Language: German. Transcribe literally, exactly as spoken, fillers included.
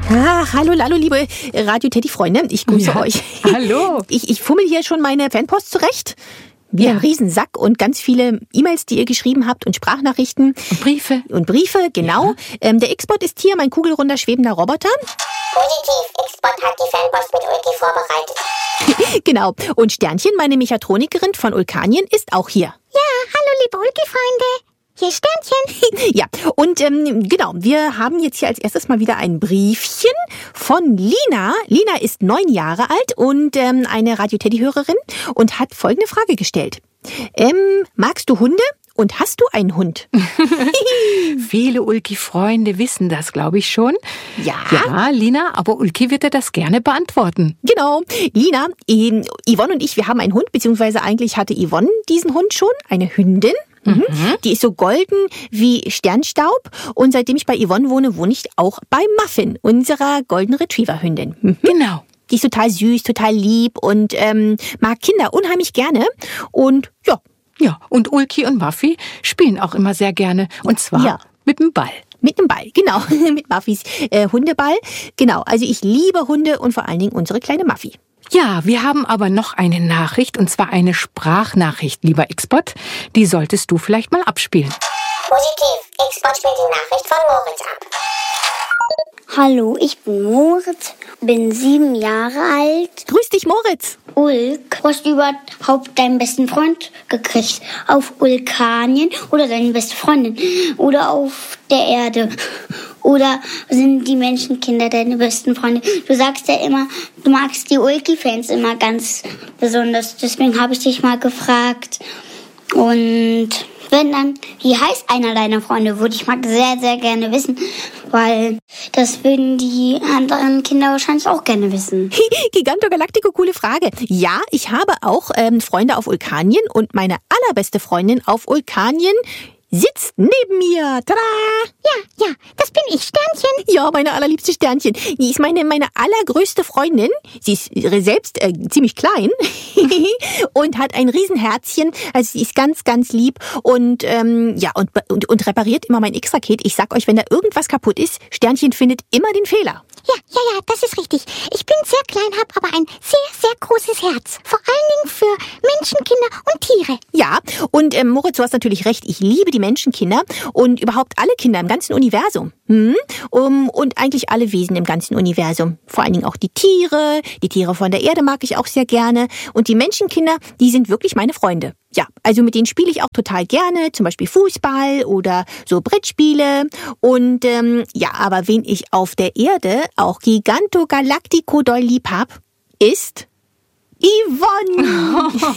Ah, hallo, hallo, liebe Radio Teddy-Freunde. Ich grüße ja. euch. Hallo. Ich, ich fummel hier schon meine Fanpost zurecht. Wie ja. ein Riesensack und ganz viele E-Mails, die ihr geschrieben habt und Sprachnachrichten. Und Briefe. Und Briefe, genau. Ja. Ähm, der X-Bot ist hier, mein kugelrunder, schwebender Roboter. Positiv, X-Bot hat die Fanpost mit Ulki vorbereitet. Genau. Und Sternchen, meine Mechatronikerin von Ulkanien, ist auch hier. Ja, hallo liebe Ulki-Freunde. Hier ist Sternchen. Ja, und ähm, genau, wir haben jetzt hier als erstes mal wieder ein Briefchen von Lina. Lina ist neun Jahre alt und ähm, eine Radio-Teddy-Hörerin und hat folgende Frage gestellt. Ähm, magst du Hunde und hast du einen Hund? Viele Ulki-Freunde wissen das, glaube ich, schon. Ja. Ja, Lina, aber Ulki wird dir das gerne beantworten. Genau. Lina, ähm, Yvonne und ich, wir haben einen Hund, beziehungsweise eigentlich hatte Yvonne diesen Hund schon, eine Hündin. Mhm. Die ist so golden wie Sternstaub und seitdem ich bei Yvonne wohne, wohne ich auch bei Muffin, unserer Golden Retriever-Hündin. Mhm. Genau. Die ist total süß, total lieb und ähm, mag Kinder unheimlich gerne und ja. Ja, und Ulki und Muffy spielen auch immer sehr gerne und zwar ja. mit dem Ball. Mit dem Ball, genau, mit Muffys äh, Hundeball. Genau, also ich liebe Hunde und vor allen Dingen unsere kleine Muffy. Ja, wir haben aber noch eine Nachricht, und zwar eine Sprachnachricht, lieber X-Bot. Die solltest du vielleicht mal abspielen. Positiv, X-Bot spielt die Nachricht von Moritz ab. Hallo, ich bin Moritz, bin sieben Jahre alt. Grüß dich, Moritz. Ulk, wo hast du überhaupt deinen besten Freund gekriegt? Auf Ulkanien oder deine beste Freundin? Oder auf der Erde? Oder sind die Menschenkinder deine besten Freunde? Du sagst ja immer, du magst die Ulki-Fans immer ganz besonders. Deswegen habe ich dich mal gefragt. Und wenn dann, wie heißt einer deiner Freunde, würde ich mal sehr, sehr gerne wissen. Weil das würden die anderen Kinder wahrscheinlich auch gerne wissen. Giganto Galactico, coole Frage. Ja, ich habe auch ähm, Freunde auf Ulkanien und meine allerbeste Freundin auf Ulkanien sitzt neben mir. Tada! Ja, ja, das bin ich, Sternchen. Ja, meine allerliebste Sternchen. Die ist meine, meine allergrößte Freundin. Sie ist selbst äh, ziemlich klein und hat ein Riesenherzchen. Also sie ist ganz, ganz lieb und ähm, ja und, und, und repariert immer mein X-Raket. Ich sag euch, wenn da irgendwas kaputt ist, Sternchen findet immer den Fehler. Ja, ja, ja, das ist richtig. Ich bin sehr klein, habe aber ein sehr, sehr großes Herz. Vor allen Dingen für Menschenkinder und Tiere. Ja, und ähm, Moritz, du hast natürlich recht. Ich liebe die Menschenkinder und überhaupt alle Kinder im ganzen Universum. Hm? Um, und eigentlich alle Wesen im ganzen Universum. Vor allen Dingen auch die Tiere. Die Tiere von der Erde mag ich auch sehr gerne. Und die Menschenkinder, die sind wirklich meine Freunde. Ja, also mit denen spiele ich auch total gerne, zum Beispiel Fußball oder so Brettspiele. Und ähm, ja, aber wen ich auf der Erde auch Giganto Galactico doll lieb hab, ist Yvonne.